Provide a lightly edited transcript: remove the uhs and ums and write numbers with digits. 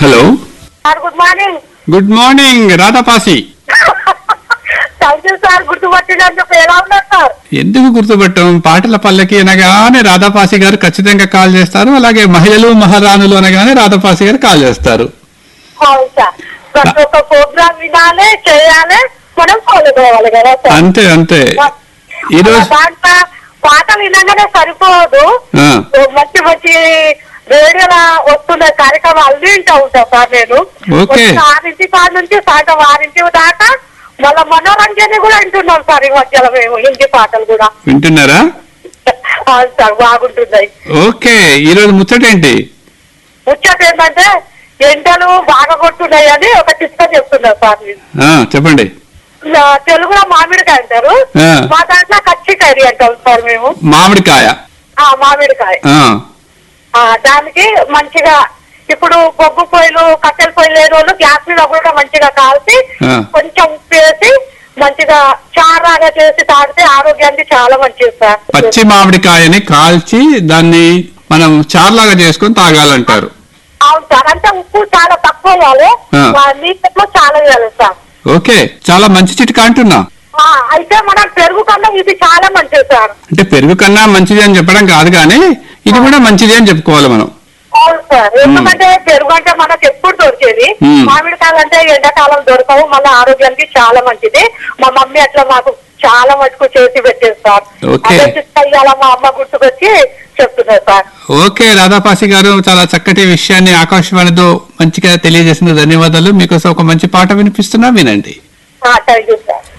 Hello sir, good morning. Good morning రాధాపాసి. Thank you sir, గుర్తుపట్టినందుకు. ఎలా ఉన్నారు sir? ఎందుకు గుర్తుపట్టం, పాటల పల్లకి అనగానే రాధాపాసి గారు ఖచ్చితంగా కాల్ చేస్తారు. అలాగే మహిళలు మహారాణులు అనగానే రాధాపాసి గారు కాల్ చేస్తారు. అవును సార్, ప్రతి ఒక్క ప్రోగ్రామ్ వినాలి, చేయాలి, మనం ఫాలో కావాలి కదా సార్. అంతే అంతే. ఈరోజు దాంట్లో పాటలు వినగానే సరిపోదు, మంచి మంచి రేడియోలో వస్తున్న కార్యక్రమాలు వింటూ ఉంటా సార్ నేను. 6 కాడ నుంచి సాయంత్రం 6 దాకా మళ్ళా మనోరంజన కూడా వింటున్నాం సార్. ఈ మధ్యలో మేము హిందీ పాటలు కూడా వింటున్నారా? అవును సార్, బాగుంటున్నాయి. ఓకే, ఈ రోజు ముచ్చటేంటి? ముచ్చట ఏంటంటే ఎండలు బాగా కొట్టున్నాయి అని ఒక టిస్క చెప్తున్నారు సార్. చెప్పండి. తెలుగులో మామిడికాయ అంటారు, మా దాంట్లో కచ్చికాయ అంటాం సార్ మేము. మామిడికాయ. మామిడికాయ దానికి మంచిగా ఇప్పుడు బొగ్గు పొయ్యిలు కట్టెల పొయ్యి లేని వాళ్ళు గ్యాస్ మీద కూడా మంచిగా కాల్చి కొంచెం ఉప్పు వేసి మంచిగా చారాగా చేసి తాగితే ఆరోగ్యానికి చాలా మంచిది సార్. పచ్చి మామిడికాయని కాల్చి దాన్ని మనం చార్లాగా చేసుకుని తాగాలంటారు. అవును సార్, అంటే ఉప్పు చాలా తక్కువ వేయాలి, నీటిలో చాలా వేయాలి సార్. ఓకే, చాలా మంచి చిట్కా అంటున్నా. అయితే మనం పెరుగు కన్నా ఇది చాలా మంచిది సార్. అంటే పెరుగు కన్నా మంచిది అని చెప్పడం కాదు, కానీ ఇది కూడా మంచిది అని చెప్పుకోవాలి మనం. అవును సార్, ఎందుకంటే పెరుగు అంటే మనకు ఎప్పుడు దొరికేది, మామిడికాయలు అంటే ఎండాకాలం దొరకవు, మళ్ళీ ఆరోగ్యానికి చాలా మంచిది. మా మమ్మీ అట్లా మాకు చాలా మటుకు చేసి పెట్టేది సార్. అలా మా అమ్మ గుర్తుకొచ్చి చెప్తున్నారు సార్. ఓకే రాధాపాసి గారు, చాలా చక్కటి విషయాన్ని ఆకాశవాణితో మంచిగా తెలియజేసిన ధన్యవాదాలు. మీకోసం ఒక మంచి పాట వినిపిస్తున్నా, వినండి. Thank you sir.